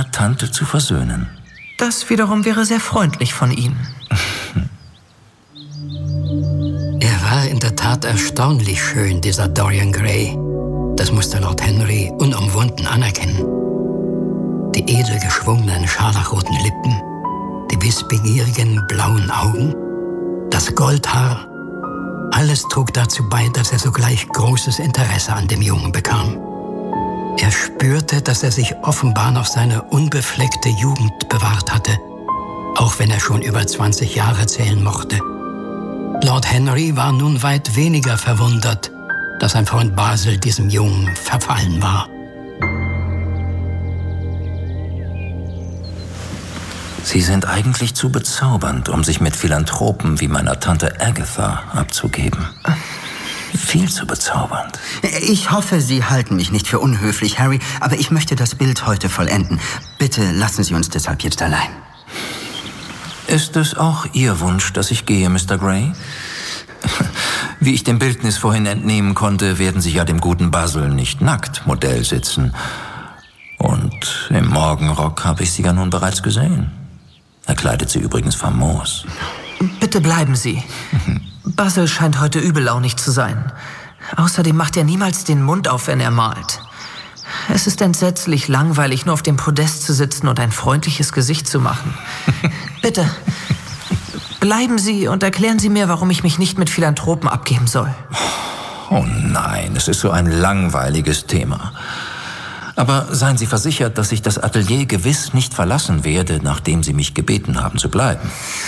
meiner Tante zu versöhnen. Das wiederum wäre sehr freundlich von Ihnen. Er war in der Tat erstaunlich schön, dieser Dorian Gray. Das musste Lord Henry unumwunden anerkennen. Die edel geschwungenen scharlachroten Lippen, die wissbegierigen blauen Augen, das Goldhaar. Alles trug dazu bei, dass er sogleich großes Interesse an dem Jungen bekam. Er spürte, dass er sich offenbar noch seine unbefleckte Jugend bewahrt hatte, auch wenn er schon über 20 Jahre zählen mochte. Lord Henry war nun weit weniger verwundert, dass sein Freund Basil diesem Jungen verfallen war. Sie sind eigentlich zu bezaubernd, um sich mit Philanthropen wie meiner Tante Agatha abzugeben. Viel zu bezaubernd. Ich hoffe, Sie halten mich nicht für unhöflich, Harry, aber ich möchte das Bild heute vollenden. Bitte lassen Sie uns deshalb jetzt allein. Ist es auch Ihr Wunsch, dass ich gehe, Mr. Gray? Wie ich dem Bildnis vorhin entnehmen konnte, werden Sie ja dem guten Basil nicht nackt Modell sitzen. Und im Morgenrock habe ich Sie ja nun bereits gesehen. Er kleidet Sie übrigens famos. Bitte bleiben Sie. Basil scheint heute übellaunig zu sein. Außerdem macht er niemals den Mund auf, wenn er malt. Es ist entsetzlich langweilig, nur auf dem Podest zu sitzen und ein freundliches Gesicht zu machen. Bitte, bleiben Sie und erklären Sie mir, warum ich mich nicht mit Philanthropen abgeben soll. Oh nein, es ist so ein langweiliges Thema. Aber seien Sie versichert, dass ich das Atelier gewiss nicht verlassen werde, nachdem Sie mich gebeten haben zu bleiben.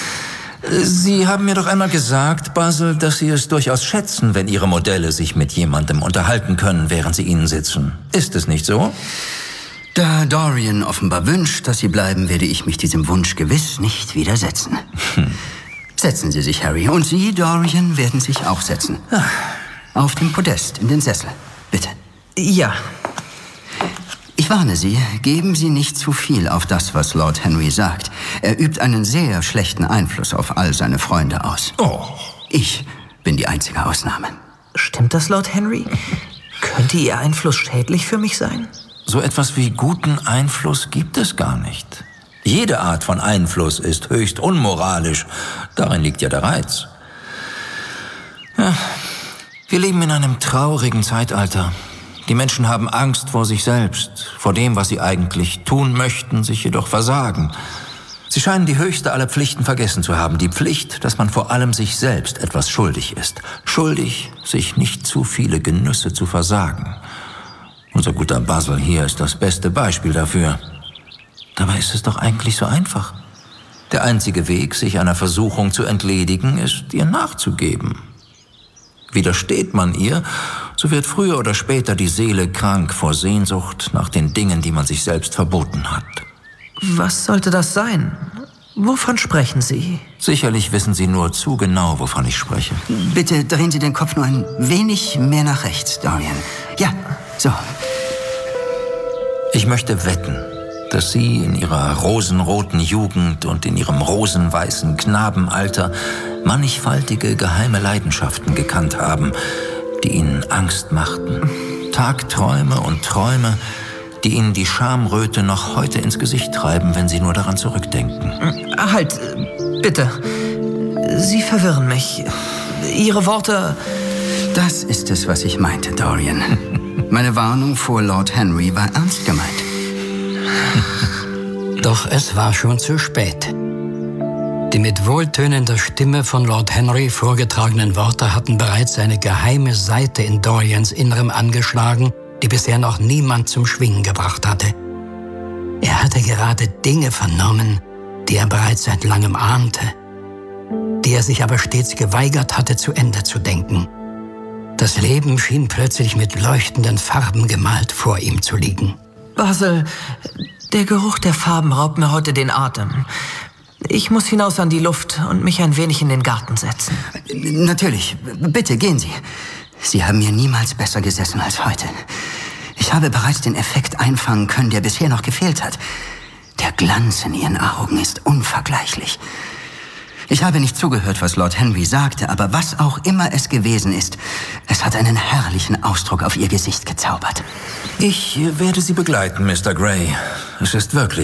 Sie haben mir doch einmal gesagt, Basil, dass Sie es durchaus schätzen, wenn Ihre Modelle sich mit jemandem unterhalten können, während sie Ihnen sitzen. Ist es nicht so? Da Dorian offenbar wünscht, dass Sie bleiben, werde ich mich diesem Wunsch gewiss nicht widersetzen. Setzen Sie sich, Harry. Und Sie, Dorian, werden sich auch setzen. Auf dem Podest, in den Sessel. Bitte. Ja. Ich warne Sie, geben Sie nicht zu viel auf das, was Lord Henry sagt. Er übt einen sehr schlechten Einfluss auf all seine Freunde aus. Oh. Ich bin die einzige Ausnahme. Stimmt das, Lord Henry? Könnte Ihr Einfluss schädlich für mich sein? So etwas wie guten Einfluss gibt es gar nicht. Jede Art von Einfluss ist höchst unmoralisch. Darin liegt ja der Reiz. Ja, wir leben in einem traurigen Zeitalter. Die Menschen haben Angst vor sich selbst, vor dem, was sie eigentlich tun möchten, sich jedoch versagen. Sie scheinen die höchste aller Pflichten vergessen zu haben, die Pflicht, dass man vor allem sich selbst etwas schuldig ist. Schuldig, sich nicht zu viele Genüsse zu versagen. Unser guter Basil hier ist das beste Beispiel dafür. Dabei ist es doch eigentlich so einfach. Der einzige Weg, sich einer Versuchung zu entledigen, ist, ihr nachzugeben. Widersteht man ihr, so wird früher oder später die Seele krank vor Sehnsucht nach den Dingen, die man sich selbst verboten hat. Was sollte das sein? Wovon sprechen Sie? Sicherlich wissen Sie nur zu genau, wovon ich spreche. Bitte drehen Sie den Kopf nur ein wenig mehr nach rechts, Dorian. Ja, so. Ich möchte wetten, dass Sie in Ihrer rosenroten Jugend und in Ihrem rosenweißen Knabenalter mannigfaltige geheime Leidenschaften gekannt haben, die Ihnen Angst machten. Tagträume und Träume, die Ihnen die Schamröte noch heute ins Gesicht treiben, wenn Sie nur daran zurückdenken. Halt, bitte. Sie verwirren mich. Ihre Worte... Das ist es, was ich meinte, Dorian. Meine Warnung vor Lord Henry war ernst gemeint. Doch es war schon zu spät. Die mit wohltönender Stimme von Lord Henry vorgetragenen Worte hatten bereits eine geheime Seite in Dorians Innerem angeschlagen, die bisher noch niemand zum Schwingen gebracht hatte. Er hatte gerade Dinge vernommen, die er bereits seit langem ahnte, die er sich aber stets geweigert hatte, zu Ende zu denken. Das Leben schien plötzlich mit leuchtenden Farben gemalt vor ihm zu liegen. Basil, der Geruch der Farben raubt mir heute den Atem. Ich muss hinaus an die Luft und mich ein wenig in den Garten setzen. Natürlich. Bitte, gehen Sie. Sie haben mir niemals besser gesessen als heute. Ich habe bereits den Effekt einfangen können, der bisher noch gefehlt hat. Der Glanz in Ihren Augen ist unvergleichlich. Ich habe nicht zugehört, was Lord Henry sagte, aber was auch immer es gewesen ist, es hat einen herrlichen Ausdruck auf Ihr Gesicht gezaubert. Ich werde Sie begleiten, Mr. Gray. Es ist wirklich